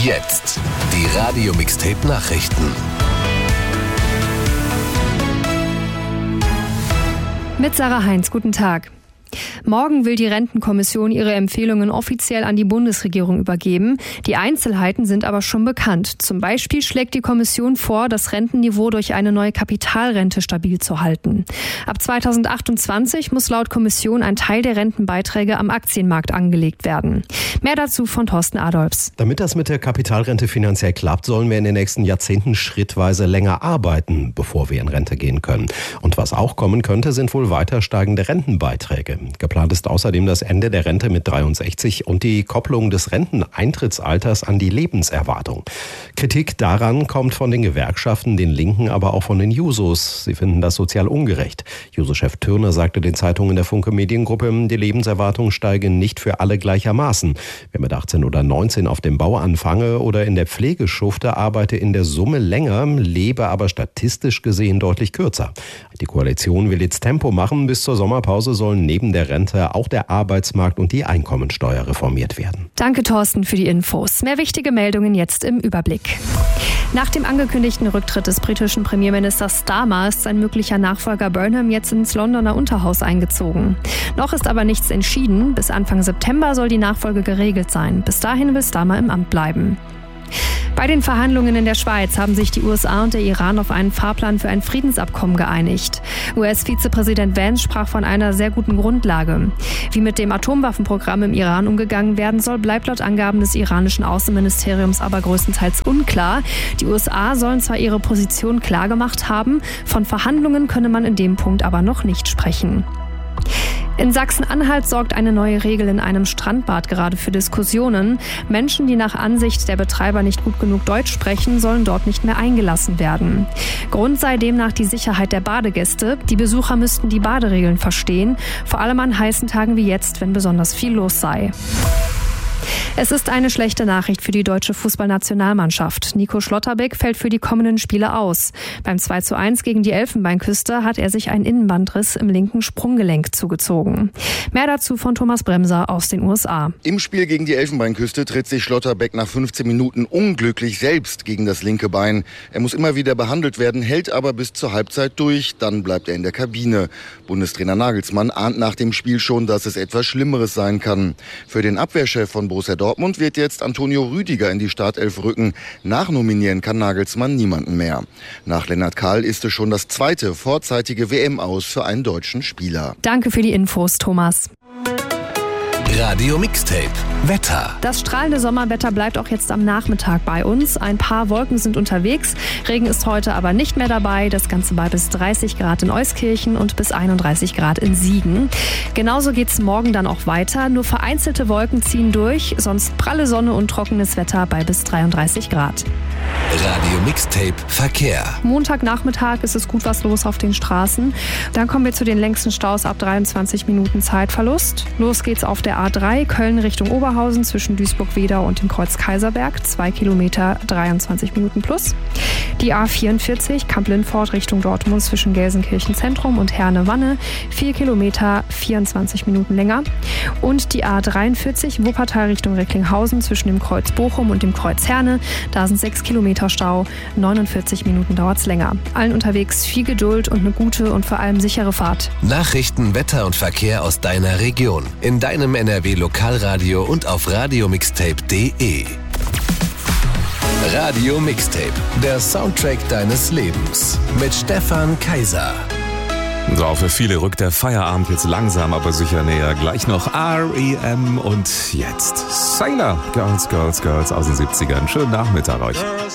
Jetzt die Radio Mixtape Nachrichten. Mit Sarah Heinz, guten Tag. Morgen will die Rentenkommission ihre Empfehlungen offiziell an die Bundesregierung übergeben. Die Einzelheiten sind aber schon bekannt. Zum Beispiel schlägt die Kommission vor, das Rentenniveau durch eine neue Kapitalrente stabil zu halten. Ab 2028 muss laut Kommission ein Teil der Rentenbeiträge am Aktienmarkt angelegt werden. Mehr dazu von Thorsten Adolphs. Damit das mit der Kapitalrente finanziell klappt, sollen wir in den nächsten Jahrzehnten schrittweise länger arbeiten, bevor wir in Rente gehen können. Und was auch kommen könnte, sind wohl weiter steigende Rentenbeiträge. Geplant ist außerdem das Ende der Rente mit 63 und die Kopplung des Renteneintrittsalters an die Lebenserwartung. Kritik daran kommt von den Gewerkschaften, den Linken, aber auch von den Jusos. Sie finden das sozial ungerecht. Juso-Chef Thürner sagte den Zeitungen der Funke Mediengruppe, die Lebenserwartung steige nicht für alle gleichermaßen. Wer mit 18 oder 19 auf dem Bau anfange oder in der Pflege schufte, arbeite in der Summe länger, lebe aber statistisch gesehen deutlich kürzer. Die Koalition will jetzt Tempo machen. Bis zur Sommerpause sollen neben der Rente auch der Arbeitsmarkt und die Einkommensteuer reformiert werden. Danke, Thorsten, für die Infos. Mehr wichtige Meldungen jetzt im Überblick. Nach dem angekündigten Rücktritt des britischen Premierministers Starmer ist sein möglicher Nachfolger Burnham jetzt ins Londoner Unterhaus eingezogen. Noch ist aber nichts entschieden. Bis Anfang September soll die Nachfolge geregelt sein. Bis dahin will Starmer im Amt bleiben. Bei den Verhandlungen in der Schweiz haben sich die USA und der Iran auf einen Fahrplan für ein Friedensabkommen geeinigt. US-Vizepräsident Vance sprach von einer sehr guten Grundlage. Wie mit dem Atomwaffenprogramm im Iran umgegangen werden soll, bleibt laut Angaben des iranischen Außenministeriums aber größtenteils unklar. Die USA sollen zwar ihre Position klargemacht haben, von Verhandlungen könne man in dem Punkt aber noch nicht sprechen. In Sachsen-Anhalt sorgt eine neue Regel in einem Strandbad gerade für Diskussionen. Menschen, die nach Ansicht der Betreiber nicht gut genug Deutsch sprechen, sollen dort nicht mehr eingelassen werden. Grund sei demnach die Sicherheit der Badegäste. Die Besucher müssten die Baderegeln verstehen, vor allem an heißen Tagen wie jetzt, wenn besonders viel los sei. Es ist eine schlechte Nachricht für die deutsche Fußballnationalmannschaft. Nico Schlotterbeck fällt für die kommenden Spiele aus. Beim 2:1 gegen die Elfenbeinküste hat er sich einen Innenbandriss im linken Sprunggelenk zugezogen. Mehr dazu von Thomas Bremser aus den USA. Im Spiel gegen die Elfenbeinküste tritt sich Schlotterbeck nach 15 Minuten unglücklich selbst gegen das linke Bein. Er muss immer wieder behandelt werden, hält aber bis zur Halbzeit durch. Dann bleibt er in der Kabine. Bundestrainer Nagelsmann ahnt nach dem Spiel schon, dass es etwas Schlimmeres sein kann. Für den Abwehrchef von Borussia Dortmund wird jetzt Antonio Rüdiger in die Startelf rücken. Nachnominieren kann Nagelsmann niemanden mehr. Nach Lennart Kahl ist es schon das zweite vorzeitige WM-Aus für einen deutschen Spieler. Danke für die Infos, Thomas. Radio Mixtape Wetter. Das strahlende Sommerwetter bleibt auch jetzt am Nachmittag bei uns. Ein paar Wolken sind unterwegs. Regen ist heute aber nicht mehr dabei. Das Ganze bei bis 30 Grad in Euskirchen und bis 31 Grad in Siegen. Genauso geht es morgen dann auch weiter. Nur vereinzelte Wolken ziehen durch. Sonst pralle Sonne und trockenes Wetter bei bis 33 Grad. Radio Mixtape Verkehr. Montagnachmittag ist es gut was los auf den Straßen. Dann kommen wir zu den längsten Staus ab 23 Minuten Zeitverlust. Los geht's auf der A3 Köln Richtung Oberhausen zwischen Duisburg-Wedau und dem Kreuz Kaiserberg. 2 Kilometer, 23 Minuten plus. Die A44 Kamp-Lindfort Richtung Dortmund zwischen Gelsenkirchen Zentrum und Herne-Wanne. 4 Kilometer, 24 Minuten länger. Und die A43 Wuppertal Richtung Recklinghausen zwischen dem Kreuz Bochum und dem Kreuz Herne. Da sind 6 Kilometer Stau, 49 Minuten dauert's länger. Allen unterwegs viel Geduld und eine gute und vor allem sichere Fahrt. Nachrichten, Wetter und Verkehr aus deiner Region. In deinem NRW Lokalradio und auf radiomixtape.de. Radio Mixtape, der Soundtrack deines Lebens. Mit Stefan Kaiser. So, für viele rückt der Feierabend jetzt langsam, aber sicher näher. Gleich noch R.E.M. und jetzt Sailor. Girls, Girls, Girls aus den 70ern. Schönen Nachmittag euch.